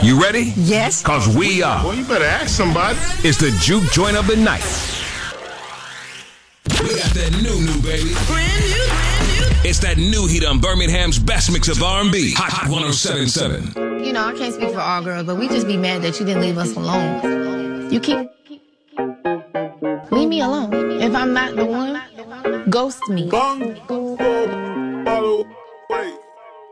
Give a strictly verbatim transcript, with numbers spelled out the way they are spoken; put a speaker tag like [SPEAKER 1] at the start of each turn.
[SPEAKER 1] You ready?
[SPEAKER 2] Yes.
[SPEAKER 1] Cause we are.
[SPEAKER 3] Well, you better ask somebody.
[SPEAKER 1] It's the Juke Joint of the Night.
[SPEAKER 4] We got that new, new, baby.
[SPEAKER 5] Brand new, brand new.
[SPEAKER 4] It's that new heat on Birmingham's best mix of R and B. Hot, Hot one oh seven point seven.
[SPEAKER 6] You know, I can't speak for all girls, but we just be mad that you didn't leave us alone. You keep... Leave me alone. If I'm not the one, ghost me.
[SPEAKER 3] Bong.